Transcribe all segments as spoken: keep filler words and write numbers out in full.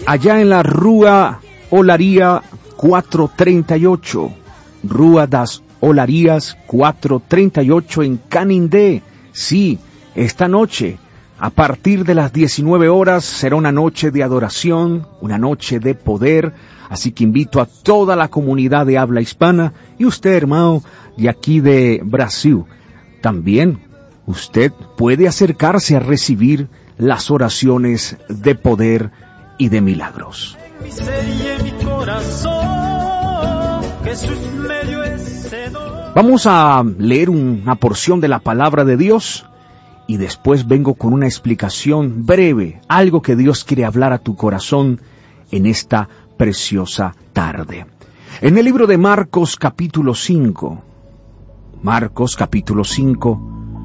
allá en la Rúa Olaría cuatrocientos treinta y ocho, Rúa das Olarías cuatrocientos treinta y ocho en Canindé. Sí, esta noche, a partir de las diecinueve horas, será una noche de adoración, una noche de poder, así que invito a toda la comunidad de habla hispana y usted, hermano, de aquí de Brasil, también usted puede acercarse a recibir las oraciones de poder y de milagros. Vamos a leer una porción de la palabra de Dios y después vengo con una explicación breve, algo que Dios quiere hablar a tu corazón en esta preciosa tarde. En el libro de Marcos capítulo cinco, Marcos capítulo cinco,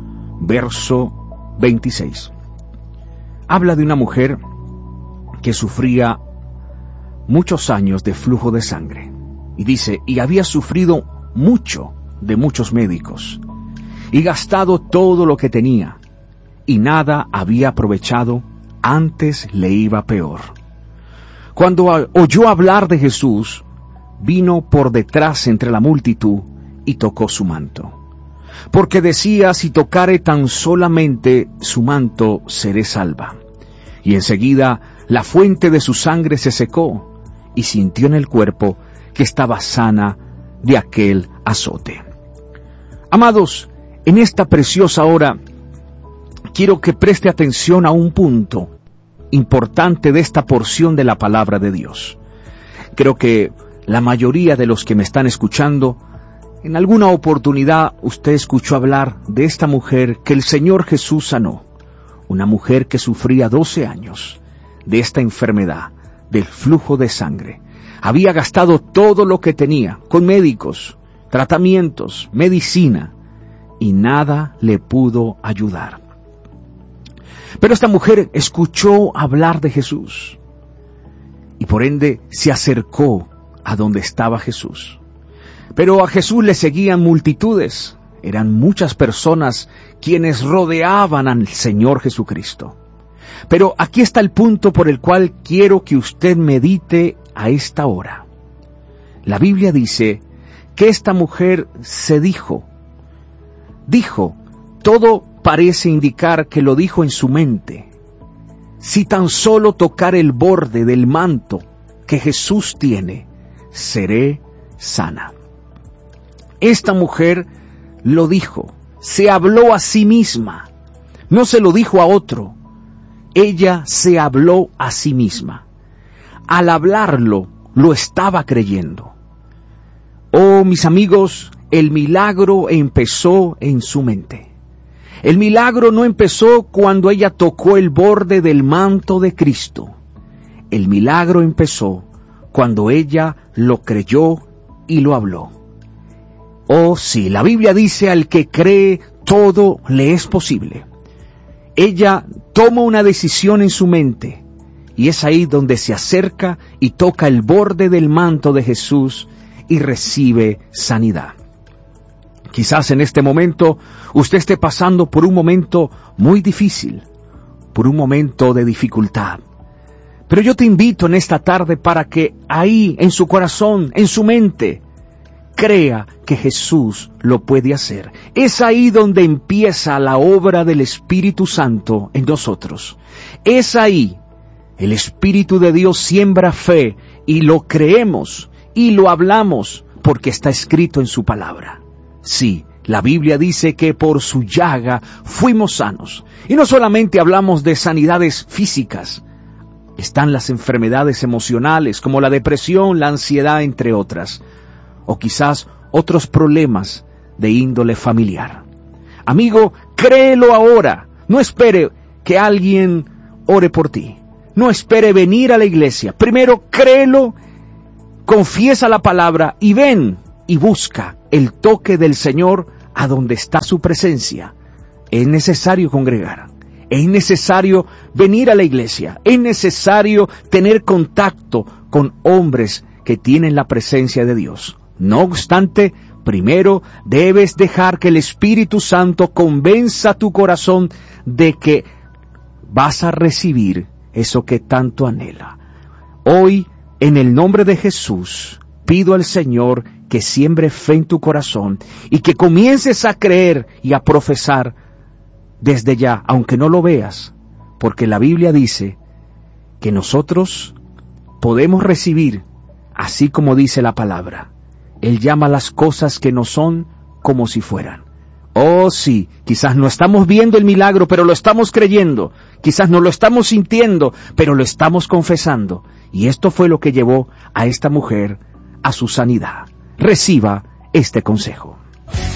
verso veintiséis, habla de una mujer que sufría muchos años de flujo de sangre. Y dice, y había sufrido mucho de muchos médicos, y gastado todo lo que tenía, y nada había aprovechado, antes le iba peor. Cuando oyó hablar de Jesús, vino por detrás entre la multitud, y tocó su manto. Porque decía, si tocare tan solamente su manto, seré salva. Y enseguida la fuente de su sangre se secó, y sintió en el cuerpo que estaba sana de aquel azote. Amados, en esta preciosa hora, quiero que preste atención a un punto importante de esta porción de la palabra de Dios. Creo que la mayoría de los que me están escuchando, en alguna oportunidad usted escuchó hablar de esta mujer que el Señor Jesús sanó. Una mujer que sufría doce años de esta enfermedad, del flujo de sangre. Había gastado todo lo que tenía, con médicos, tratamientos, medicina, y nada le pudo ayudar. Pero esta mujer escuchó hablar de Jesús, y por ende se acercó a donde estaba Jesús. Pero a Jesús le seguían multitudes, eran muchas personas quienes rodeaban al Señor Jesucristo. Pero aquí está el punto por el cual quiero que usted medite a esta hora. La Biblia dice que esta mujer se dijo, dijo, todo parece indicar que lo dijo en su mente. Si tan solo tocar el borde del manto que Jesús tiene, seré sana. Esta mujer lo dijo, se habló a sí misma, no se lo dijo a otro. Ella se habló a sí misma. Al hablarlo, lo estaba creyendo. Oh, mis amigos, el milagro empezó en su mente. El milagro no empezó cuando ella tocó el borde del manto de Cristo. El milagro empezó cuando ella lo creyó y lo habló. Oh, sí, la Biblia dice, al que cree, todo le es posible. Ella toma una decisión en su mente, y es ahí donde se acerca y toca el borde del manto de Jesús y recibe sanidad. Quizás en este momento usted esté pasando por un momento muy difícil, por un momento de dificultad. Pero yo te invito en esta tarde para que ahí, en su corazón, en su mente, crea que Jesús lo puede hacer. Es ahí donde empieza la obra del Espíritu Santo en nosotros. Es ahí, el Espíritu de Dios siembra fe y lo creemos y lo hablamos porque está escrito en su palabra. Sí, la Biblia dice que por su llaga fuimos sanos. Y no solamente hablamos de sanidades físicas, están las enfermedades emocionales como la depresión, la ansiedad, entre otras. O quizás otros problemas de índole familiar. Amigo, créelo ahora. No espere que alguien ore por ti. No espere venir a la iglesia. Primero créelo, confiesa la palabra y ven y busca el toque del Señor a donde está su presencia. Es necesario congregar. Es necesario venir a la iglesia. Es necesario tener contacto con hombres que tienen la presencia de Dios. No obstante, primero debes dejar que el Espíritu Santo convenza tu corazón de que vas a recibir eso que tanto anhela. Hoy, en el nombre de Jesús, pido al Señor que siembre fe en tu corazón y que comiences a creer y a profesar desde ya, aunque no lo veas, porque la Biblia dice que nosotros podemos recibir así como dice la palabra. Él llama las cosas que no son como si fueran. Oh sí, quizás no estamos viendo el milagro, pero lo estamos creyendo. Quizás no lo estamos sintiendo, pero lo estamos confesando. Y esto fue lo que llevó a esta mujer a su sanidad. Reciba este consejo.